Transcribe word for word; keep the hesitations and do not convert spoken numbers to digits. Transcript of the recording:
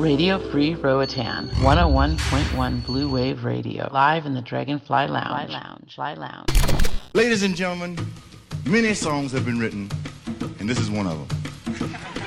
Radio Free Roatan, one oh one point one Blue Wave Radio, live in the Dragonfly Lounge. Fly Lounge, Fly Lounge. Ladies and gentlemen, many songs have been written, and this is one of them.